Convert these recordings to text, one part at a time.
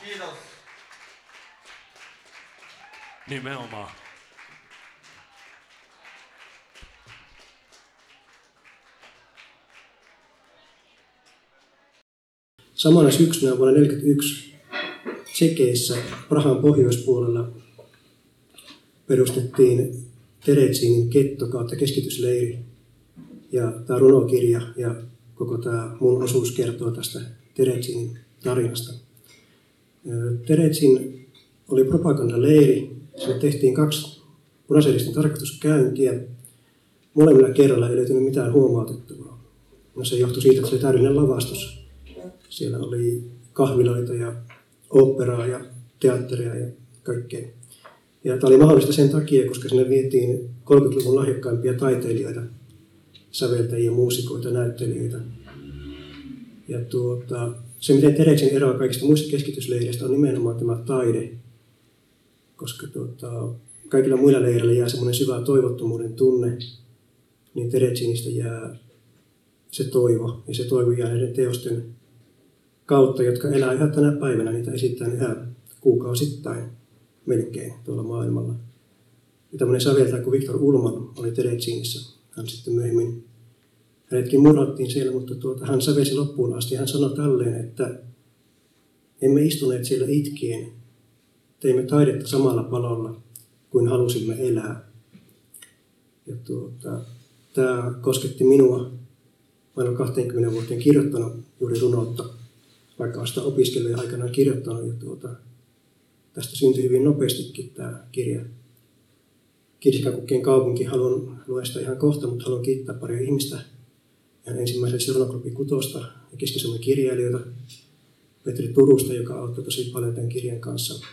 Kiitos. Nimenomaan. Samana syksynä vuonna 1941 Tšekeissä Prahan pohjoispuolella perustettiin Terezinin getto kautta keskitysleiri. Ja tämä runokirja ja koko tämä mun osuus kertoo tästä Terezinin tarinasta. Terezin oli propagandaleiri. Siinä tehtiin 2 punaisjärjestön tarkastuskäyntiä. Molemmilla kerralla ei löytynyt mitään huomautettavaa. No, se johtui siitä, että se oli täydellinen lavastus. Siellä oli kahviloita ja oopperaa ja teatteria ja kaikkea. Ja tämä oli mahdollista sen takia, koska sinne vietiin 30-luvun lahjakkaimpia taiteilijoita, säveltäjiä, muusikoita, näyttelijöitä. Ja se, miten Terezin eroaa kaikista muista keskitysleireistä, on nimenomaan tämä taide, koska kaikilla muilla leireillä jää semmoinen syvä toivottomuuden tunne, niin Terezinistä jää se toivo, ja se toivo jää näiden teosten kautta, jotka elää yhä tänä päivänä, niitä esitetään yhä kuukausittain melkein tuolla maailmalla. Ja tämmöinen säveltäjä kuin Viktor Ullmann oli Terezinissa. Hän sitten myöhemmin, hänetkin murhattiin siellä, mutta hän sävelsi loppuun asti. Hän sanoi tälleen, että emme istuneet siellä itkien, teimme taidetta samalla palolla kuin halusimme elää. Ja tämä kosketti minua. Mä olen 20 vuoteen kirjoittanut juuri runoutta, vaikka olen sitä opiskellut ja aikanaan kirjoittanut. Ja tästä syntyi hyvin nopeastikin tämä kirja. Kirsikkakukkien kaupunki, haluan luen sitä ihan kohta, mutta haluan kiittää paria ihmistä. Ihan ensimmäiseksi Runoklubi Kutosta ja Keski-Suomen kirjailijoita. Petri Turusta, joka auttoi tosi paljon tämän kirjan kanssa.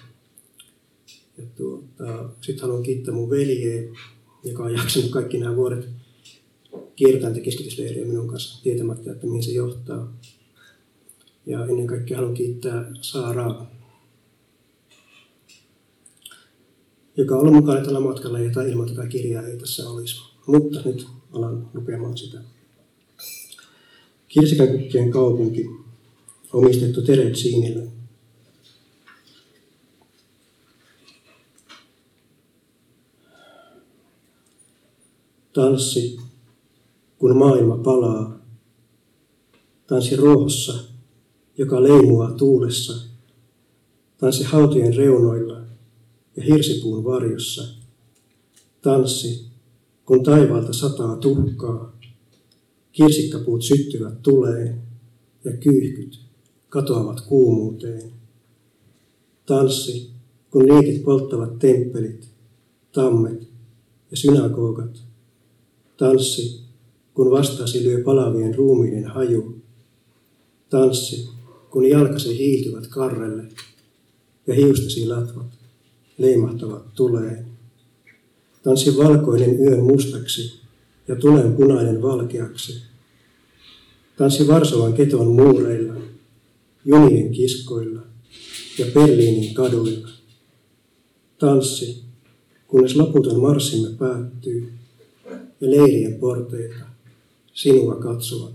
Ja sitten haluan kiittää mun veljeä, joka on jaksanut kaikki nämä vuodet kiertää näitä keskitysleiriä minun kanssa tietämättä, että mihin se johtaa. Ja ennen kaikkea haluan kiittää Saaraa, joka on ollut mukana tällä matkalla, jota ilman tätä kirjaa ei tässä olisi. Mutta nyt alan lukemaan sitä. Kirsikkakukkien kaupunki, omistettu Terezinille. Tanssi, kun maailma palaa. Tanssi ruohossa, joka leimuaa tuulessa. Tanssi hautojen reunoilla ja hirsipuun varjossa. Tanssi, kun taivaalta sataa tuhkaa. Kirsikkapuut syttyvät tuleen ja kyyhkyt katoavat kuumuuteen. Tanssi, kun liekit polttavat temppelit, tammet ja synagogat. Tanssi, kun vastaasi lyö palavien ruumiiden haju. Tanssi, kun jalkasi hiiltyvät karrelle ja hiustesi latvat leimahtavat tuleen. Tanssi valkoinen yön mustaksi ja tulen punainen valkeaksi. Tanssi Varsovan keton muureilla, junien kiskoilla ja Berliinin kaduilla. Tanssi, kunnes loputon marssimme päättyy ja leirien porteilta sinua katsovat